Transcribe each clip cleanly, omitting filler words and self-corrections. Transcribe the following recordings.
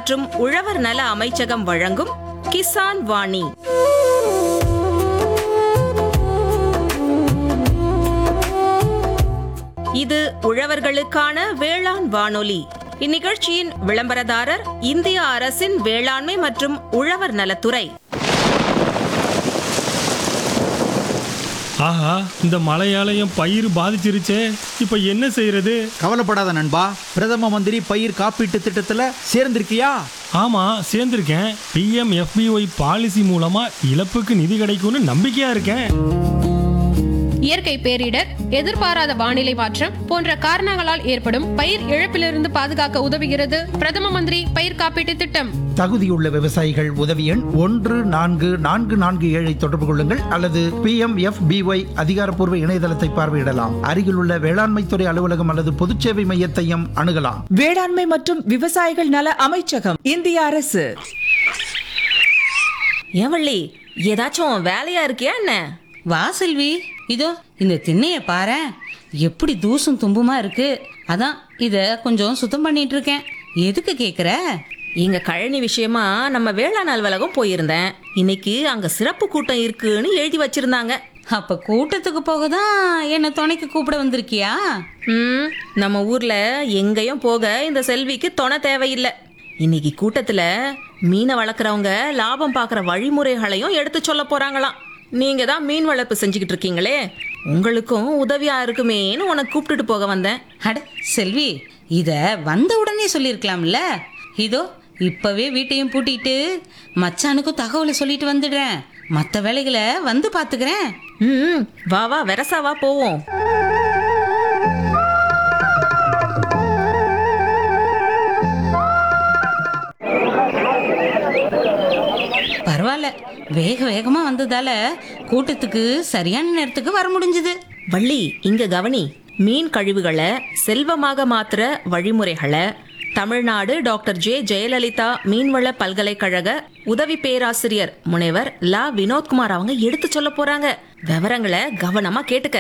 மற்றும் உழவர் நல அமைச்சகம் வழங்கும் கிசான் வாணி. இது உழவர்களுக்கான வேளாண் வானொலி. இந்நிகழ்ச்சியின் விளம்பரதாரர் இந்திய அரசின் வேளாண்மை மற்றும் உழவர் நலத்துறை. ஆஹா, இந்த மழையாலயம் பயிர் பாதிச்சிருச்சே, இப்ப என்ன செய்யறது? கவலைப்படாத நண்பா, பிரதம மந்திரி பயிர் காப்பீட்டு திட்டத்துல சேர்ந்திருக்கியா? ஆமா, சேர்ந்திருக்கேன். PMFBY பாலிசி மூலமா இழப்புக்கு நிதி கிடைக்கும்னு நம்பிக்கையா இருக்கேன். இயற்கை பேரிடர், எதிர்பாராத வானிலை மாற்றம் போன்ற காரணங்களால் ஏற்படும் பயிர் இழப்பிலிருந்து பாதுகாக்க உதவுகிறது பிரதம மந்திரி பயிர் காப்பீட்டு திட்டம். தகுதியுள்ள விவசாயிகள் உதவி எண் 14447 தொடர்பு கொள்ளுங்கள் அல்லது PMFBY அதிகாரப்பூர்வ இணையதளத்தை பார்வையிடலாம். அருகிலுள்ள வேளாண்மை துறை அலுவலகம் அல்லது பொதுச்சேவை மையத்தையும் அணுகலாம். வேளாண்மை மற்றும் விவசாயிகள் நல அமைச்சகம், இந்திய அரசு. ஏவள்ளி, ஏதாச்சும் வேலையா இருக்கியா என்ன? வா செல்வி, இதோ இந்த திண்ணைய பாரு, எப்படி தூசும் தும்புமா இருக்கு. அதான் இத கொஞ்சம் சுத்தம் பண்ணிட்டு இருக்கேன். எதுக்கு கேக்குற? இங்க கழனி விஷயமா நம்ம வேளாண் அலுவலகம் போயிருந்தேன். இன்னைக்கு அங்க சிறப்பு கூட்டம் இருக்குன்னு எழுதி வச்சிருந்தாங்க. அப்ப கூட்டத்துக்கு போகதான் என்ன துணைக்கு கூப்பிட வந்திருக்கியா? நம்ம ஊர்ல எங்கேயும் போக இந்த செல்விக்கு துணை தேவையில்லை. இன்னைக்கு கூட்டத்துல மீனை வளர்க்குறவங்க லாபம் பார்க்குற வழிமுறைகளையும் எடுத்து சொல்ல போறாங்களாம். நீங்க தான் மீன் வளர்ப்பு செஞ்சுக்கிட்டு இருக்கீங்களே, உங்களுக்கும் உதவியா இருக்குமேன்னு உனக்கு கூப்பிட்டுட்டு போக வந்தேன். அட செல்வி, இத வந்த உடனே சொல்லிருக்கலாம்ல. இதோ இப்பவே வீட்டையும் பூட்டிட்டு மச்சானுக்கும் தகவலை சொல்லிட்டு வந்துடுறேன். மற்ற வேலைகளை வந்து பாத்துக்கிறேன். வா வா, வெரசாவா போவோம். பரவாயில்ல, வேக வேகமா வந்ததால கூட்டத்துக்கு சரியான நேரத்துக்கு வர முடிஞ்சது. வள்ளி, இங்க கவனி. மீன் கழிவுகளை செல்வமாக மாத்துற வழிமுறைகளை தமிழ்நாடு டாக்டர் ஜே ஜெயலலிதா மீன்வள பல்கலைக்கழக உதவி பேராசிரியர் முனைவர் லா வினோத்குமார் அவங்க எடுத்து சொல்ல போறாங்க. விவரங்களை கவனமா கேட்டுக்க.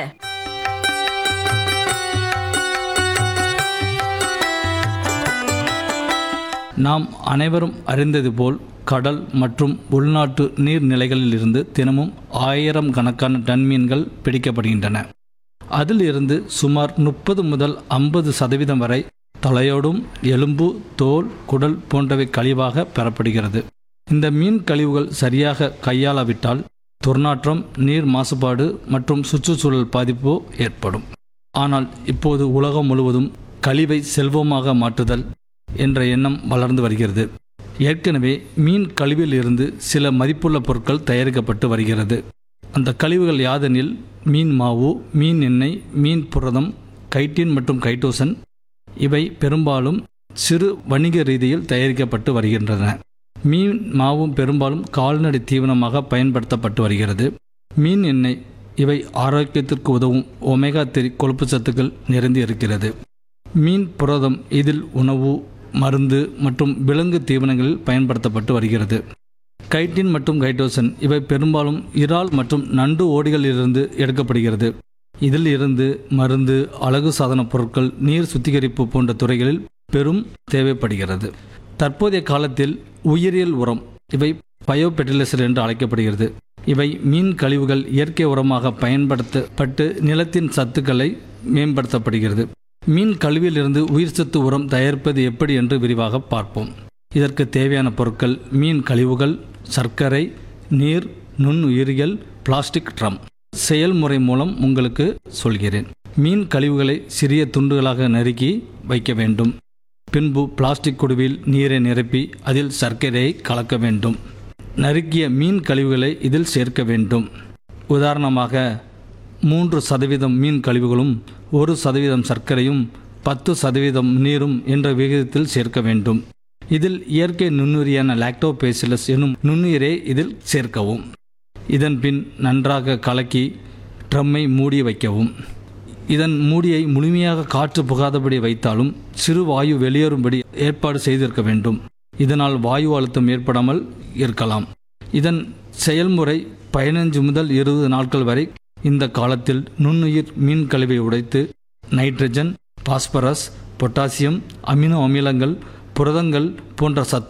நாம் அனைவரும் அறிந்தது போல் கடல் மற்றும் உள்நாட்டு நீர்நிலைகளிலிருந்து தினமும் 1000 கணக்கான டன் மீன்கள் பிடிக்கப்படுகின்றன. அதிலிருந்து சுமார் 30 முதல் 50% வரை தலையோடும் எலும்பு, தோல், குடல் போன்றவை கழிவாக பெறப்படுகிறது. இந்த மீன் கழிவுகள் சரியாக கையாளாவிட்டால் துர்நாற்றம், நீர் மாசுபாடு மற்றும் சுற்றுச்சூழல் பாதிப்பு ஏற்படும். ஆனால் இப்போது உலகம் முழுவதும் கழிவை செல்வமாக மாற்றுதல் என்ற எண்ணம் வளர்ந்து வருகிறது. ஏற்கனவே மீன் கழிவில் இருந்து சில மதிப்புள்ள பொருட்கள் தயாரிக்கப்பட்டு வருகிறது. அந்த கழிவுகள் யாதெனில் மீன் மாவு, மீன் எண்ணெய், மீன் புரதம், கைட்டின் மற்றும் கைட்டோசன். இவை பெரும்பாலும் சிறு வணிக ரீதியில் தயாரிக்கப்பட்டு வருகின்றன. மீன் மாவும் பெரும்பாலும் கால்நடை தீவனமாக பயன்படுத்தப்பட்டு வருகிறது. மீன் எண்ணெய், இவை ஆரோக்கியத்திற்கு உதவும் ஒமேகா 3 கொழுப்பு சத்துக்கள் நிறைந்து இருக்கிறது. மீன் புரதம், இதில் உணவு, மருந்து மற்றும் விலங்கு தீவனங்களில் பயன்படுத்தப்பட்டு வருகிறது. கைட்டின் மற்றும் கைட்டோசன், இவை பெரும்பாலும் இறால் மற்றும் நண்டு ஓடிகளிலிருந்து எடுக்கப்படுகிறது. இதில் இருந்து மருந்து, அழகு சாதன பொருட்கள், நீர் சுத்திகரிப்பு போன்ற துறைகளில் பெரும் தேவைப்படுகிறது. தற்போதைய காலத்தில் உயிரியல் உரம், இவை பயோ ஃபெர்டிலைசர் என்று அழைக்கப்படுகிறது. இவை மீன் கழிவுகள் இயற்கை உரமாக பயன்படுத்தப்பட்டு நிலத்தின் சத்துக்களை மேம்படுத்தப்படுகிறது. மீன் கழிவிலிருந்து உயிர் சத்து உரம் தயாரிப்பது எப்படி என்று விரிவாக பார்ப்போம். இதற்கு தேவையான பொருட்கள் மீன் கழிவுகள், சர்க்கரை, நீர், நுண்ணுயிரிகள், பிளாஸ்டிக் ட்ரம். செயல்முறை மூலம் உங்களுக்கு சொல்கிறேன். மீன் கழிவுகளை சிறிய துண்டுகளாக நறுக்கி வைக்க வேண்டும். பின்பு பிளாஸ்டிக் குடுவில் நீரை நிரப்பி அதில் சர்க்கரையை கலக்க வேண்டும். நறுக்கிய மீன் கழிவுகளை இதில் சேர்க்க வேண்டும். உதாரணமாக 3% மீன் கழிவுகளும் 1% சர்க்கரையும் 10% நீரும் என்ற விகிதத்தில் சேர்க்க வேண்டும். இதில் இயற்கை நுண்ணுயிரியான லாக்டோபேசிலஸ் எனும் நுண்ணுயிரை இதில் சேர்க்கவும். இதன் பின் நன்றாக கலக்கி ட்ரம்மை மூடி வைக்கவும். இதன் மூடியை முழுமையாக காற்று புகாதபடி வைத்தாலும் சிறு வாயு வெளியேறும்படி ஏற்பாடு செய்திருக்க வேண்டும். இதனால் வாயு அழுத்தம் ஏற்படாமல் இருக்கலாம். இதன் செயல்முறை 15 முதல் 20 நாட்கள் வரை. இந்த காலத்தில் நுண்ணுயிர் மீன் கழிவை உடைத்து நைட்ரஜன், பாஸ்பரஸ், பொட்டாசியம், அமினோ அமிலங்கள், புரதங்கள் போன்ற சத்து